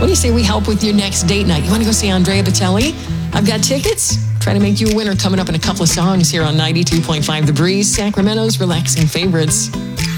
What do you say we help with your next date night? You want to go see Andrea Bocelli? I've got tickets. Trying to make you a winner coming up in a couple of songs here on 92.5 The Breeze, Sacramento's relaxing favorites.